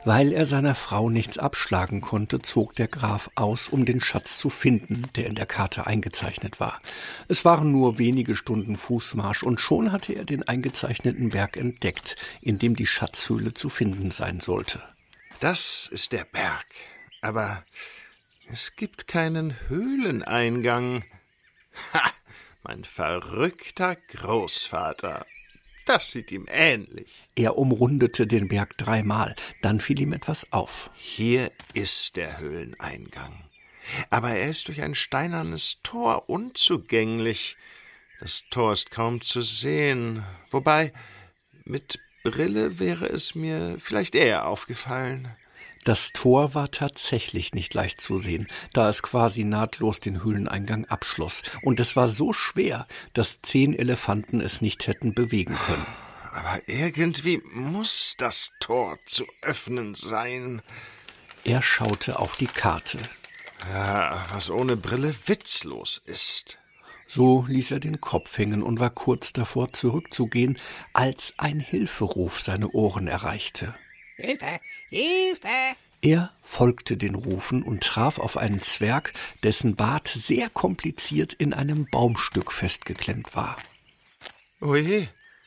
Weil er seiner Frau nichts abschlagen konnte, zog der Graf aus, um den Schatz zu finden, der in der Karte eingezeichnet war. Es waren nur wenige Stunden Fußmarsch und schon hatte er den eingezeichneten Berg entdeckt, in dem die Schatzhöhle zu finden sein sollte. Das ist der Berg, aber es gibt keinen Höhleneingang. Ha, mein verrückter Großvater. Das sieht ihm ähnlich. Er umrundete den Berg 3-mal, dann fiel ihm etwas auf. Hier ist der Höhleneingang. Aber er ist durch ein steinernes Tor unzugänglich. Das Tor ist kaum zu sehen. Wobei, mit Brille wäre es mir vielleicht eher aufgefallen. Das Tor war tatsächlich nicht leicht zu sehen, da es quasi nahtlos den Höhleneingang abschloss. Und es war so schwer, dass 10 Elefanten es nicht hätten bewegen können. Aber irgendwie muss das Tor zu öffnen sein. Er schaute auf die Karte. Ja, was ohne Brille witzlos ist. So ließ er den Kopf hängen und war kurz davor zurückzugehen, als ein Hilferuf seine Ohren erreichte. Hilfe! Hilfe! Er folgte den Rufen und traf auf einen Zwerg, dessen Bart sehr kompliziert in einem Baumstück festgeklemmt war. Oje,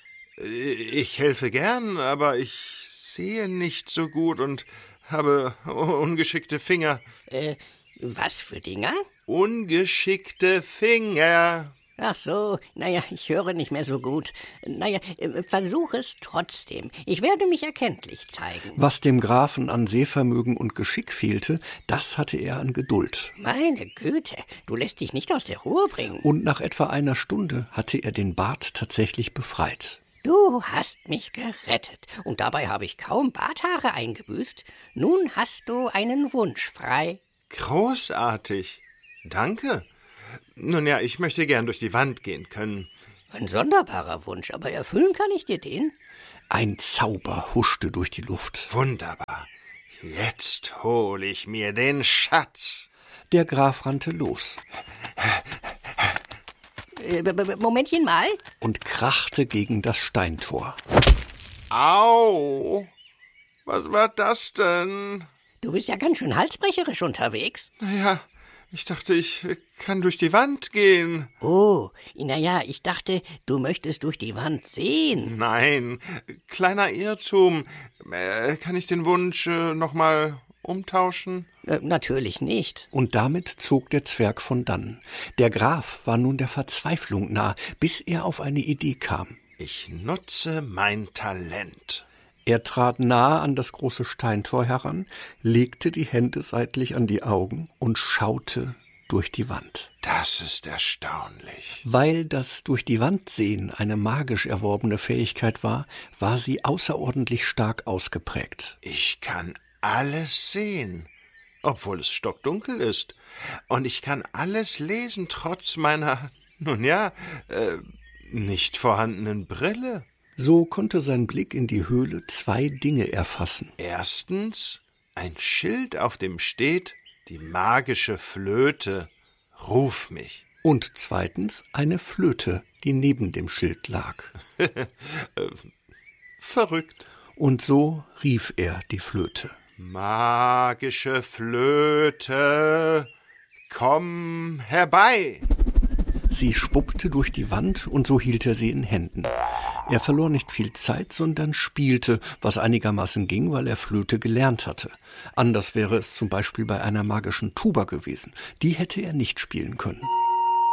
ich helfe gern, aber ich sehe nicht so gut und habe ungeschickte Finger. Was für Dinger? Ungeschickte Finger. Ach so, ich höre nicht mehr so gut. Versuch es trotzdem. Ich werde mich erkenntlich zeigen. Was dem Grafen an Sehvermögen und Geschick fehlte, das hatte er an Geduld. Meine Güte, du lässt dich nicht aus der Ruhe bringen. Und nach etwa einer Stunde hatte er den Bart tatsächlich befreit. Du hast mich gerettet und dabei habe ich kaum Barthaare eingebüßt. Nun hast du einen Wunsch frei. Großartig. Danke. Nun ja, ich möchte gern durch die Wand gehen können. Ein sonderbarer Wunsch, aber erfüllen kann ich dir den? Ein Zauber huschte durch die Luft. Wunderbar. Jetzt hole ich mir den Schatz. Der Graf rannte los. Momentchen mal. Und krachte gegen das Steintor. Au! Was war das denn? Du bist ja ganz schön halsbrecherisch unterwegs. Naja, ich dachte, ich kann durch die Wand gehen. Oh, ich dachte, du möchtest durch die Wand sehen. Nein, kleiner Irrtum. Kann ich den Wunsch noch mal umtauschen? Natürlich nicht. Und damit zog der Zwerg von dannen. Der Graf war nun der Verzweiflung nah, bis er auf eine Idee kam. Ich nutze mein Talent. Er trat nahe an das große Steintor heran, legte die Hände seitlich an die Augen und schaute durch die Wand. Das ist erstaunlich. Weil das durch die Wand sehen eine magisch erworbene Fähigkeit war, war sie außerordentlich stark ausgeprägt. Ich kann alles sehen, obwohl es stockdunkel ist. Und ich kann alles lesen, trotz meiner, nicht vorhandenen Brille. So konnte sein Blick in die Höhle 2 Dinge erfassen. Erstens ein Schild, auf dem steht: Die magische Flöte, ruf mich. Und zweitens eine Flöte, die neben dem Schild lag. Verrückt. Und so rief er die Flöte. Magische Flöte, komm herbei! Sie spuckte durch die Wand und so hielt er sie in Händen. Er verlor nicht viel Zeit, sondern spielte, was einigermaßen ging, weil er Flöte gelernt hatte. Anders wäre es zum Beispiel bei einer magischen Tuba gewesen. Die hätte er nicht spielen können.